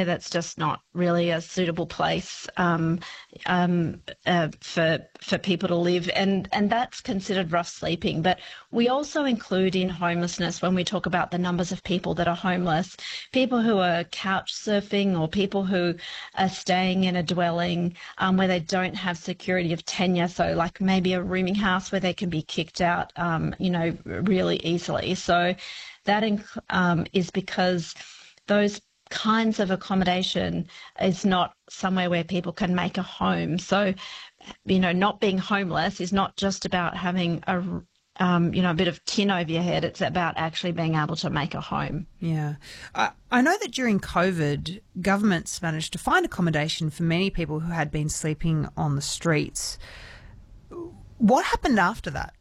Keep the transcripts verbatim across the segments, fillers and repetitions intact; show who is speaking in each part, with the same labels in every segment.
Speaker 1: say that's just not really a suitable place um, um, uh, for for people to live, and and that's considered rough sleeping. But we also include in homelessness, when we talk about the numbers of people that are homeless, people who are couch surfing or people who are staying in a dwelling um, where they don't have security of tenure. So like maybe a rooming house where they can be kicked out, um, you know, really easily. So that inc- um, is because those kinds of accommodation is not somewhere where people can make a home. So, you know, not being homeless is not just about having a, um, you know, a bit of tin over your head. It's about actually being able to make a home.
Speaker 2: Yeah. I, I know that during COVID, governments managed to find accommodation for many people who had been sleeping on the streets. What happened after that?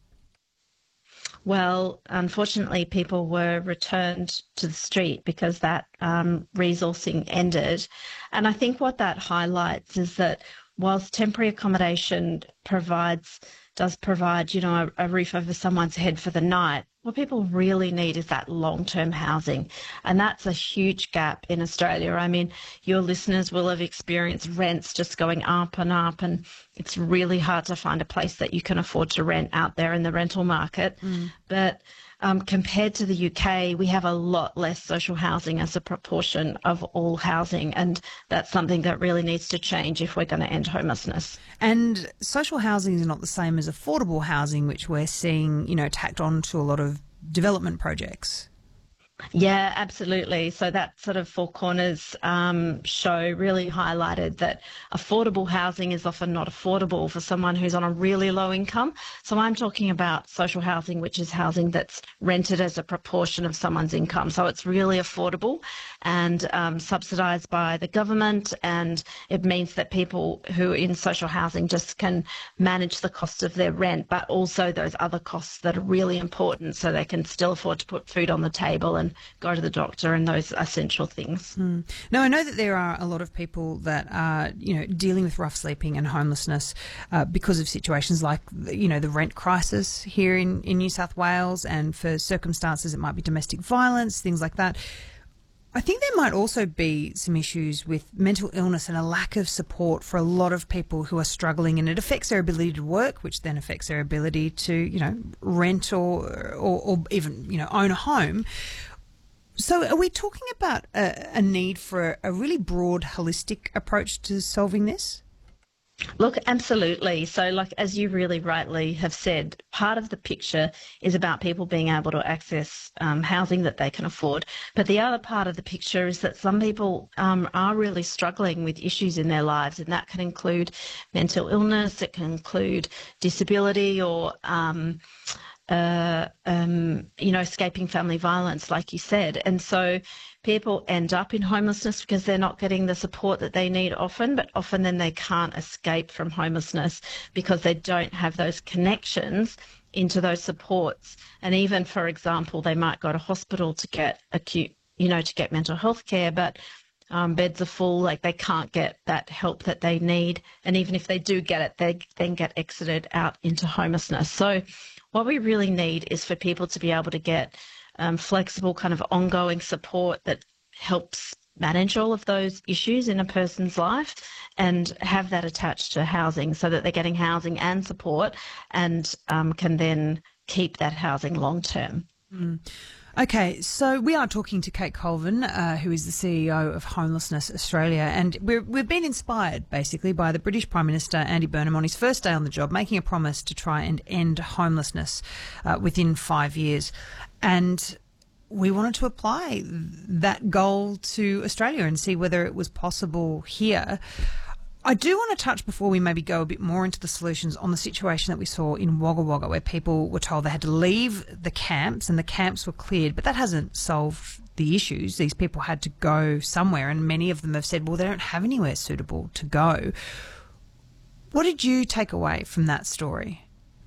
Speaker 1: Well, unfortunately, people were returned to the street because that um, resourcing ended. And I think what that highlights is that whilst temporary accommodation provides, does provide, you know, a, a roof over someone's head for the night, what people really need is that long-term housing. And that's a huge gap in Australia. I mean, your listeners will have experienced rents just going up and up, and it's really hard to find a place that you can afford to rent out there in the rental market. Mm. But um, compared to the U K, we have a lot less social housing as a proportion of all housing, and that's something that really needs to change if we're going to end homelessness.
Speaker 2: And social housing is not the same as affordable housing, which we're seeing, you know, tacked on to a lot of development projects.
Speaker 1: Yeah, absolutely. So that sort of Four Corners um, show really highlighted that affordable housing is often not affordable for someone who's on a really low income. So I'm talking about social housing, which is housing that's rented as a proportion of someone's income. So it's really affordable and um, subsidised by the government, and it means that people who are in social housing just can manage the cost of their rent, but also those other costs that are really important, so they can still afford to put food on the table and go to the doctor and those essential things.
Speaker 2: Mm. Now, I know that there are a lot of people that are, you know, dealing with rough sleeping and homelessness uh, because of situations like, you know, the rent crisis here in, in New South Wales, and for circumstances it might be domestic violence, things like that. I think there might also be some issues with mental illness and a lack of support for a lot of people who are struggling, and it affects their ability to work, which then affects their ability to, you know, rent or or, or even, you know, own a home. So are we talking about a, a need for a really broad, holistic approach to solving this?
Speaker 1: Look, absolutely. So, like, as you really rightly have said, part of the picture is about people being able to access um, housing that they can afford. But the other part of the picture is that some people um, are really struggling with issues in their lives, and that can include mental illness, it can include disability, or um, Uh, um, you know, escaping family violence, like you said. And so people end up in homelessness because they're not getting the support that they need often, but often then they can't escape from homelessness because they don't have those connections into those supports. And even, for example, they might go to hospital to get acute, you know, to get mental health care, but Um, beds are full, like they can't get that help that they need. And even if they do get it, they then get exited out into homelessness. So what we really need is for people to be able to get um, flexible kind of ongoing support that helps manage all of those issues in a person's life, and have that attached to housing so that they're getting housing and support, and um, can then keep that housing long term.
Speaker 2: Mm. Okay, so we are talking to Kate Colvin, uh, who is the C E O of Homelessness Australia, and we're, we've been inspired basically by the British Prime Minister Andy Burnham on his first day on the job, making a promise to try and end homelessness uh, within five years. And we wanted to apply that goal to Australia and see whether it was possible here. I do want to touch, before we maybe go a bit more into the solutions, on the situation that we saw in Wagga Wagga, where people were told they had to leave the camps and the camps were cleared, but that hasn't solved the issues. These people had to go somewhere, and many of them have said, well, they don't have anywhere suitable to go. What did you take away from that story?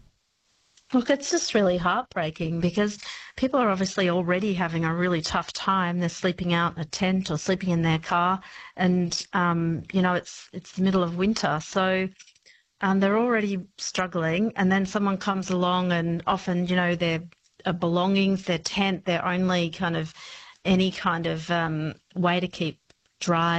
Speaker 1: Look, it's just really heartbreaking because people are obviously already having a really tough time. They're sleeping out in a tent or sleeping in their car, and um, you know, it's it's the middle of winter, so um, they're already struggling. And then someone comes along, and often, you know, their uh, belongings, their tent, their only kind of any kind of um, way to keep dry